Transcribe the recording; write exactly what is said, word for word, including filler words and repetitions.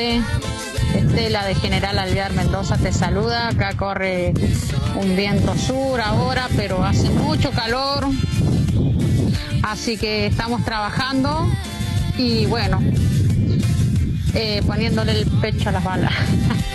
Estela de General Alvear Mendoza te saluda. Acá corre un viento sur ahora, pero hace mucho calor, así que estamos trabajando y bueno, eh, poniéndole el pecho a las balas.